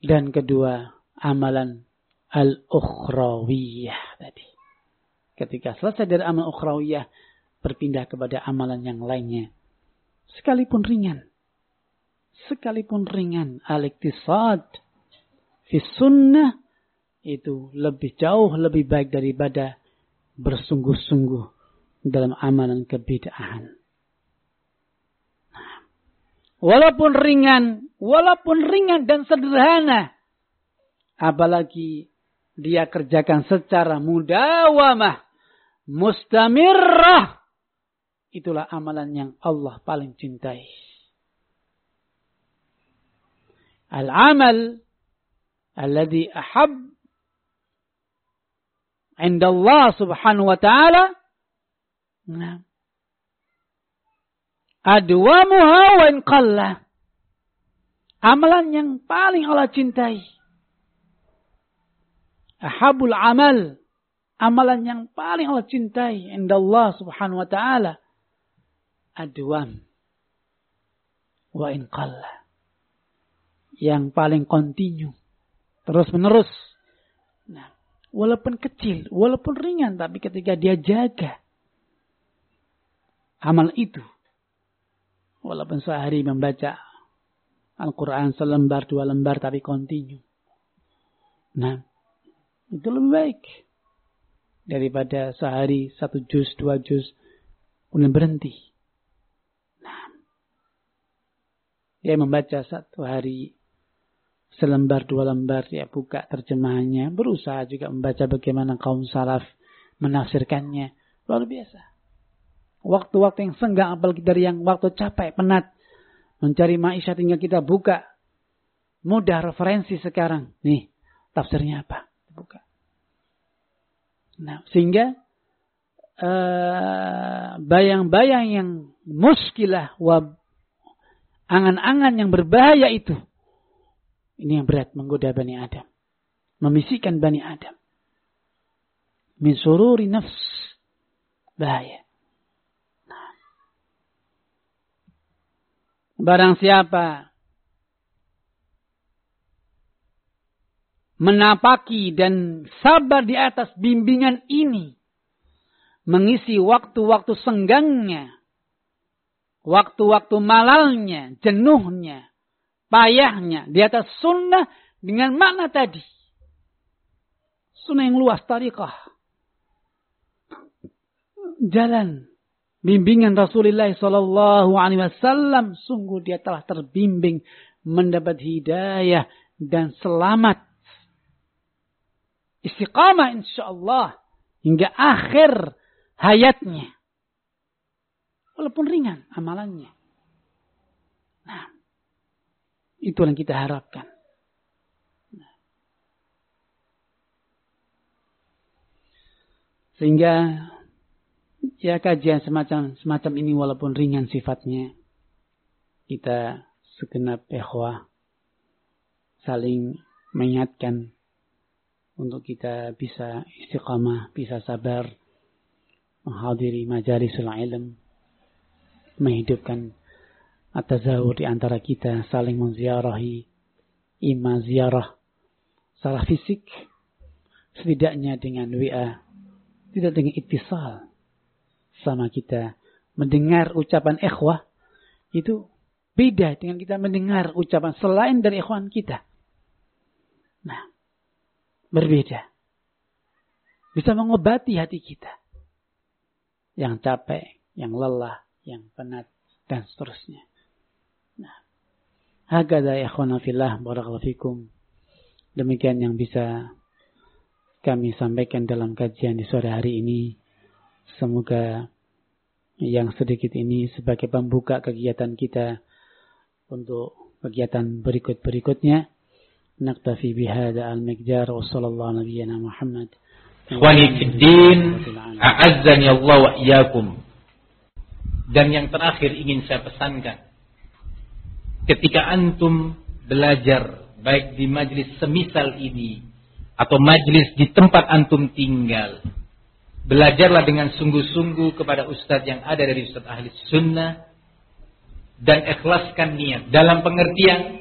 Dan kedua, amalan al-ukhrawiyah tadi. Ketika selesai dari amalan ukhrawiyah, berpindah kepada amalan yang lainnya. Sekalipun ringan. Al-iktisad fi sunnah itu lebih jauh lebih baik daripada bersungguh-sungguh dalam amalan kebid'ahan. Walaupun ringan dan sederhana, apalagi dia kerjakan secara mudawamah, mustamirrah, itulah amalan yang Allah paling cintai. Al-amal alladhi ahab inda Allah subhanahu wa ta'ala adwamuha wa in qalla. Amalan yang paling Allah cintai. Ahabul amal. Amalan yang paling Allah cintai inda Allah subhanahu wa ta'ala. Adwam. Wa in qalla. Yang paling kontinu. Terus menerus. Nah, walaupun kecil, walaupun ringan, tapi ketika dia jaga amal itu, walaupun sehari membaca Al-Quran selembar, 2 lembar, tapi kontinu. Nah, itu lebih baik daripada sehari 1 juz, 2 juz, kemudian berhenti. Nah, dia membaca 1 hari selembar, 2 lembar, dia buka terjemahannya, berusaha juga membaca bagaimana kaum salaf menafsirkannya. Luar biasa. Waktu-waktu yang senggang, apalagi dari yang waktu capek, penat, mencari maisha tinggal kita buka. Mudah referensi sekarang. Nih, tafsirnya apa? Buka. Nah, sehingga bayang-bayang yang muskilah, angan-angan yang berbahaya itu, ini yang berat menggoda Bani Adam. Membisikkan Bani Adam. Min sururi nafs. Bahaya. Barang siapa menapaki dan sabar di atas bimbingan ini, mengisi waktu-waktu senggangnya, waktu-waktu malalnya, jenuhnya, payahnya di atas sunnah dengan makna tadi. Sunnah yang luas, tariqah. Jalan bimbingan Rasulullah SAW, sungguh dia telah terbimbing, mendapat hidayah dan selamat. Istiqamah insyaAllah hingga akhir hayatnya. Walaupun ringan amalannya. Nah, itu yang kita harapkan. Sehingga ya kajian semacam ini walaupun ringan sifatnya, kita segenap ikhwah saling mengingatkan untuk kita bisa istiqamah, bisa sabar, menghadiri majalisul ilm, menghidupkan at-tazawur di antara kita, saling menziarahi, imma ziarah secara fisik, setidaknya dengan WA, tidak dengan ittisal sama kita. Mendengar ucapan ikhwah itu beda dengan kita mendengar ucapan selain dari ikhwan kita. Nah, berbeda. Bisa mengobati hati kita yang capek, yang lelah, yang penat, dan seterusnya. Nah, hakadha ya ikhwana fillah, barakallahu fikum. Demikian yang bisa kami sampaikan dalam kajian di sore hari ini. Semoga yang sedikit ini sebagai pembuka kegiatan kita untuk kegiatan berikut-berikutnya. Naktafi bihada al-miqdar wa sallallahu nabiyyana Muhammad. Ikhwani fid din, a'azzani Allah wa iyyakum. Dan yang terakhir ingin saya pesankan, ketika antum belajar baik di majlis semisal ini atau majlis di tempat antum tinggal, belajarlah dengan sungguh-sungguh kepada ustadz yang ada dari ustadz ahli sunnah dan ikhlaskan niat dalam pengertian